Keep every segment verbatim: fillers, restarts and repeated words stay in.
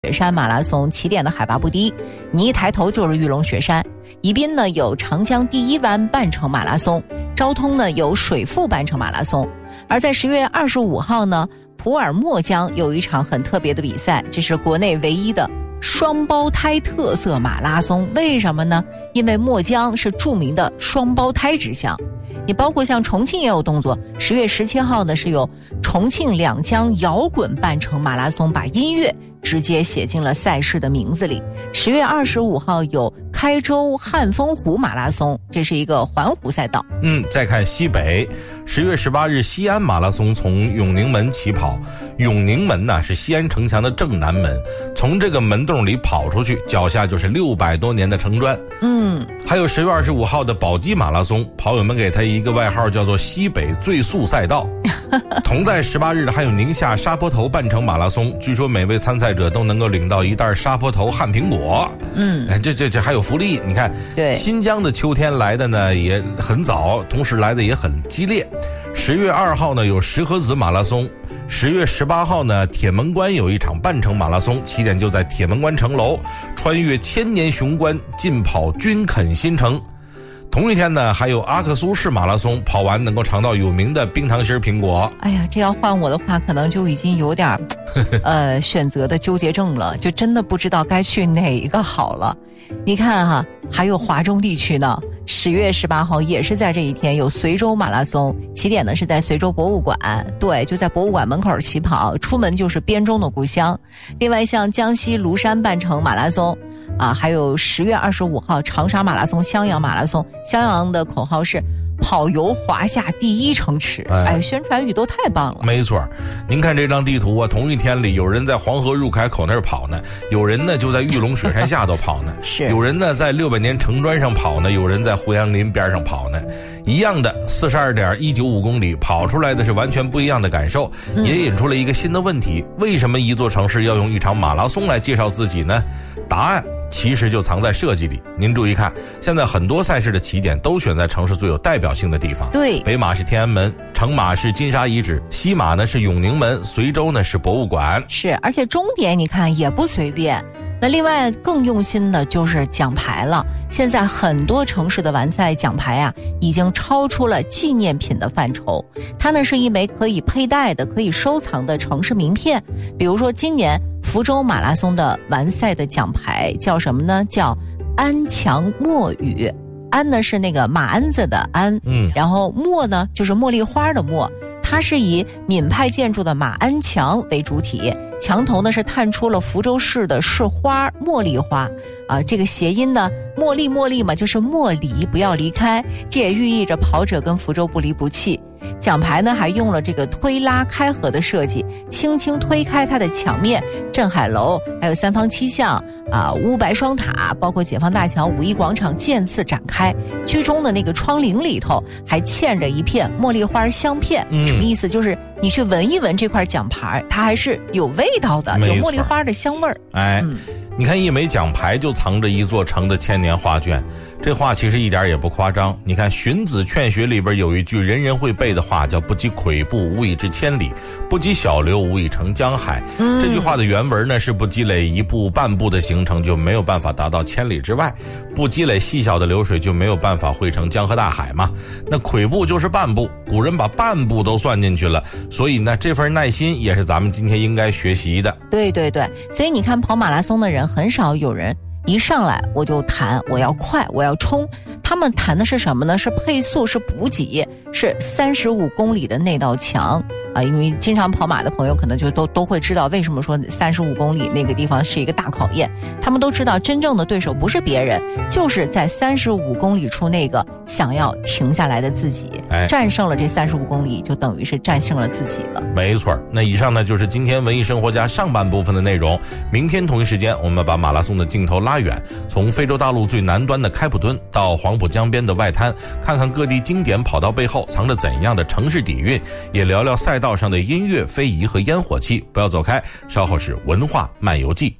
雪山马拉松起点的海拔不低，你一抬头就是玉龙雪山。宜宾呢有长江第一湾半程马拉松，昭通呢有水富半程马拉松。而在十月二十五号呢，普洱墨江有一场很特别的比赛，这是国内唯一的双胞胎特色马拉松。为什么呢？因为墨江是著名的双胞胎之乡。你包括像重庆也有动作，十月十七号呢是有重庆两江摇滚半程马拉松，把音乐直接写进了赛事的名字里。十月二十五号有开州汉丰湖马拉松，这是一个环湖赛道。 嗯，再看西北，十月十八日西安马拉松从永宁门起跑。永宁门呢是西安城墙的正南门，从这个门洞里跑出去，脚下就是六百多年的城砖。 嗯， 还有十月二十五号的宝鸡马拉松，跑友们给他一个外号叫做西北最速赛道。同在十八日的还有宁夏沙坡头半程马拉松，据说每位参赛者都能够领到一袋沙坡头旱苹果。 嗯， 这这这还有福利。你看， 对， 新疆的秋天来的呢也很早，同时来的也很激烈。十月二号呢有石河子马拉松，十月十八号呢铁门关有一场半程马拉松，起点就在铁门关城楼，穿越千年雄关，尽跑军垦新城。同一天呢还有阿克苏市马拉松，跑完能够尝到有名的冰糖心苹果。 哎呀，这要换我的话可能就已经有点呃选择的纠结症了，就真的不知道该去哪一个好了。你看哈，还有华中地区呢，十月十八号也是在这一天有随州马拉松，起点呢是在随州博物馆，对，就在博物馆门口起跑，出门就是编钟的故乡。另外像江西庐山半程马拉松啊，还有十月二十五号长沙马拉松、襄阳马拉松，襄阳的口号是跑游华夏第一城池。哎，哎宣传语都太棒了。 没错，您看这张地图啊，同一天里有人在黄河入海口那儿跑呢，有人呢就在玉龙雪山下头跑呢， 是有人呢在六百年城砖上跑呢，有人在胡杨林边上跑呢。一样的四十二点一九五公里，跑出来的是完全不一样的感受， 嗯、 也引出了一个新的问题：为什么一座城市要用一场马拉松来介绍自己呢？答案其实就藏在设计里。您注意看，现在很多赛事的起点都选在城市最有代表性的地方。 对， 北马是天安门，城马是金沙遗址，西马呢是永宁门，随州呢是博物馆。 是，而且终点你看也不随便。那另外更用心的就是奖牌了，现在很多城市的完赛奖牌啊，已经超出了纪念品的范畴。它呢是一枚可以佩戴的、可以收藏的城市名片。比如说今年福州马拉松的完赛的奖牌叫什么呢？叫安强墨雨。安呢是那个马鞍子的鞍，嗯，然后墨呢就是茉莉花的墨。它是以闽派建筑的马鞍墙为主体，墙头呢是探出了福州市的市花茉莉花啊，这个谐音呢茉莉茉莉嘛，就是莫离，不要离开，这也寓意着跑者跟福州不离不弃。奖牌呢还用了这个推拉开合的设计，轻轻推开它的墙面，镇海楼还有三坊七巷啊、乌白双塔，包括解放大桥、五一广场渐次展开。居中的那个窗棂里头还嵌着一片茉莉花香片，嗯、什么意思？就是你去闻一闻这块奖牌，它还是有味道的，有茉莉花的香味儿。 哎。嗯，你看一枚奖牌就藏着一座城的千年画卷，这话其实一点也不夸张。你看荀子劝学里边有一句人人会背的话，叫不积跬步无以至千里，不积小流无以成江海。嗯、这句话的原文呢是不积累一步半步的行程就没有办法达到千里之外，不积累细小的流水就没有办法汇成江河大海嘛。那跬步就是半步，古人把半步都算进去了，所以呢这份耐心也是咱们今天应该学习的。 对对对，所以你看跑马拉松的人很少有人一上来我就谈我要快我要冲，他们谈的是什么呢？是配速，是补给，是三十五公里的那道墙啊！因为经常跑马的朋友可能就都都会知道为什么说三十五公里那个地方是一个大考验。他们都知道真正的对手不是别人，就是在三十五公里处那个想要停下来的自己。哎，战胜了这三十五公里，就等于是战胜了自己了。 没错，那以上呢就是今天文艺生活家上半部分的内容。明天同一时间，我们把马拉松的镜头拉远，从非洲大陆最南端的开普敦到黄浦江边的外滩，看看各地经典跑道背后藏着怎样的城市底蕴，也聊聊赛道上的音乐、非遗和烟火气。不要走开，稍后是文化漫游记。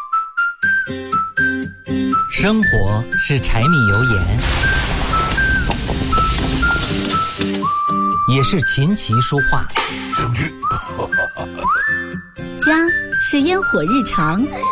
生活是柴米油盐，也是琴棋书画。 家是烟火日常，